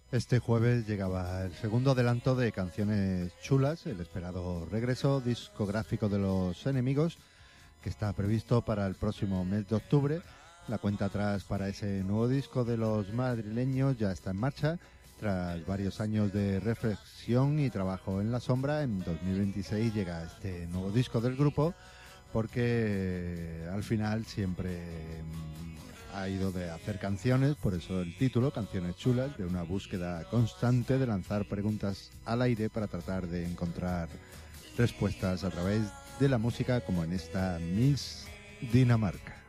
Este jueves llegaba el segundo adelanto de Canciones Chulas, el esperado regreso discográfico de Los Enemigos, que está previsto para el próximo mes de octubre. La cuenta atrás para ese nuevo disco de los madrileños ya está en marcha. Tras varios años de reflexión y trabajo en la sombra, en 2026 llega este nuevo disco del grupo, porque al final siempre ha ido de hacer canciones, por eso el título, Canciones Chulas, de una búsqueda constante de lanzar preguntas al aire para tratar de encontrar respuestas a través de la música, como en esta Miss Dinamarca.